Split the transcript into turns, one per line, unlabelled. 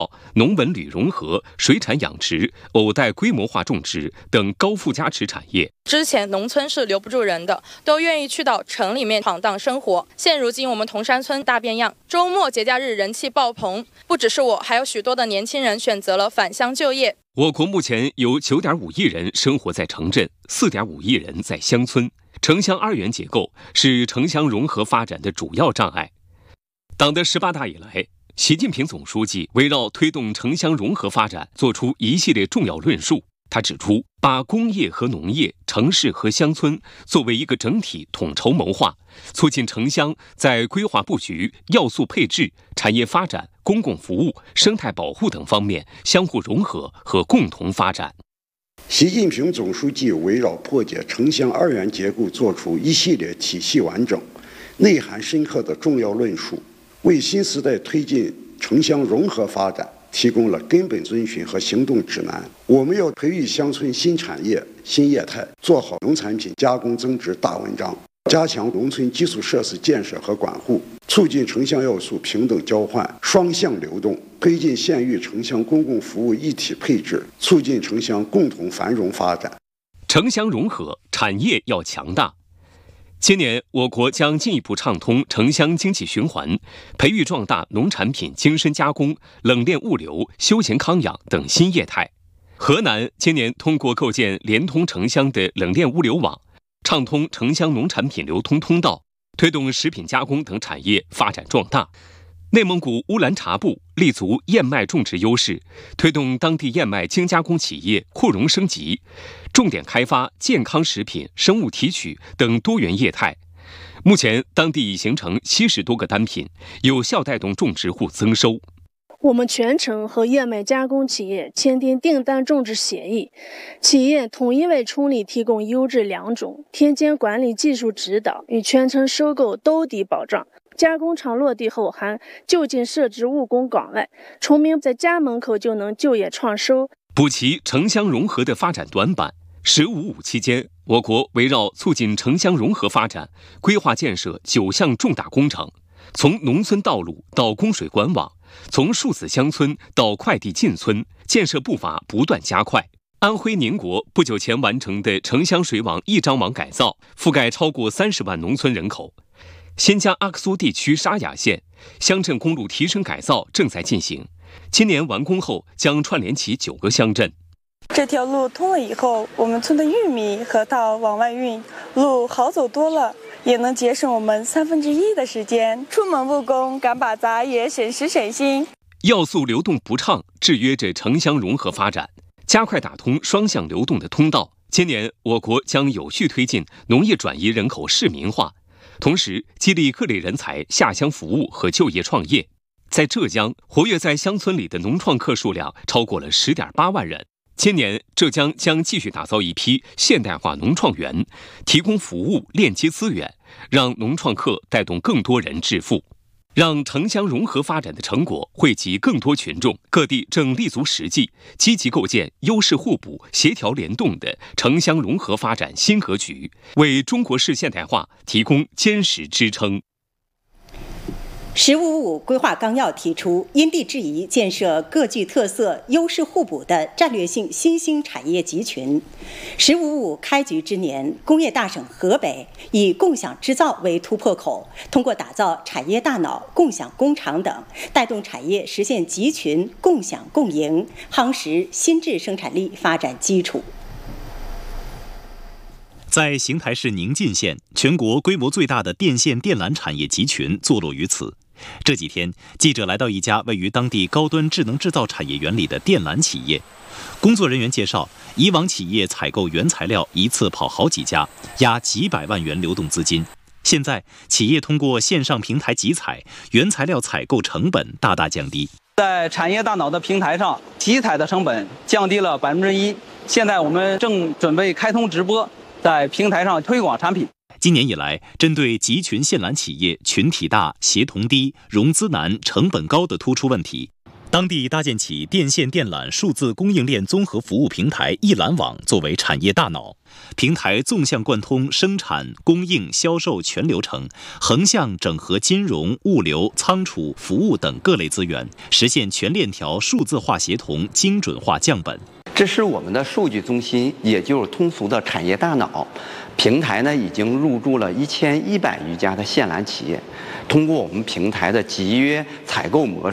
农文旅融合、水产养殖、藕带规模化种植等高附加值产业。
之前农村是留不住人的，都愿意去到城里面闯荡生活。现如今我们铜山村大变样，周末节假日人气爆棚，不只是我，还有许多的年轻人选择了返乡就业。
我国目前有9.5亿人生活在城镇，4.5亿人在乡村。城乡二元结构是城乡融合发展的主要障碍。党的18大以来，习近平总书记围绕推动城乡融合发展作出一系列重要论述。他指出，把工业和农业、城市和乡村作为一个整体统筹谋划，促进城乡在规划布局、要素配置、产业发展、公共服务、生态保护等方面相互融合和共同发展。
习近平总书记围绕破解城乡二元结构作出一系列体系完整、内涵深刻的重要论述，为新时代推进城乡融合发展提供了根本遵循和行动指南。我们要培育乡村新产业、新业态，做好农产品加工增值大文章，加强农村基础设施建设和管护，促进城乡要素平等交换、双向流动，推进县域城乡公共服务一体配置，促进城乡共同繁荣发展。
城乡融合，产业要强大。今年，我国将进一步畅通城乡经济循环，培育壮大农产品精深加工、冷链物流、休闲康养等新业态。河南今年通过构建联通城乡的冷链物流网，畅通城乡农产品流通通道，推动食品加工等产业发展壮大。内蒙古乌兰察布立足燕麦种植优势，推动当地燕麦精加工企业扩容升级，重点开发健康食品、生物提取等多元业态。目前，当地已形成70多个单品，有效带动种植户增收。
我们全程和燕麦加工企业签订订单种植协议，企业统一为村里提供优质良种、田间管理技术指导与全程收购兜底保障。加工厂落地后，还就近设置务工岗位，村民在家门口就能就业创收，
补齐城乡融合的发展短板。15.5期间，我国围绕促进城乡融合发展，规划建设9项重大工程，从农村道路到供水管网，从数字乡村到快递进村，建设步伐不断加快。安徽宁国不久前完成的城乡水网一张网改造，覆盖超过30万农村人口。新疆阿克苏地区沙雅县乡镇公路提升改造正在进行，今年完工后将串联起9个乡镇。
这条路通了以后，我们村的玉米、核桃往外运，路好走多了，也能节省我们1/3的时间。出门务工赶把杂，也省时省心。
要素流动不畅，制约着城乡融合发展，加快打通双向流动的通道。今年，我国将有序推进农业转移人口市民化，同时激励各类人才下乡服务和就业创业。在浙江，活跃在乡村里的农创客数量超过了10.8万人。今年，浙江将继续打造一批现代化农创园，提供服务、链接资源，让农创客带动更多人致富，让城乡融合发展的成果惠及更多群众。各地正立足实际，积极构建优势互补、协调联动的城乡融合发展新格局，为中国式现代化提供坚实支撑。
“15.5”规划纲要提出，因地制宜建设各具特色、优势互补的战略性新兴产业集群。“15.5”开局之年，工业大省河北以共享制造为突破口，通过打造产业大脑、共享工厂等，带动产业实现集群共享共赢，夯实新质生产力发展基础。
在邢台市宁晋县，全国规模最大的电线电缆产业集群坐落于此。这几天，记者来到一家位于当地高端智能制造产业园里的电缆企业。工作人员介绍，以往企业采购原材料一次跑好几家，压几百万元流动资金。现在，企业通过线上平台集采，原材料采购成本大大降低。
在产业大脑的平台上，集采的成本降低了1%。现在我们正准备开通直播，在平台上推广产品。
今年以来，针对集群线缆企业群体大、协同低、融资难、成本高的突出问题， 当地搭建起电线电缆数字供应链综合服务平台一揽网作为产业大脑，平台纵向贯通生产、供应、销售全流程，横向整合金融、物流、仓储、服务等各类资源，实现全链条数字化协同、精准化降本。
这是我们的数据中心，也就是通俗的产业大脑。平台呢已经入驻了1100余家的县蓝企业，通过我们平台的集约采购模式。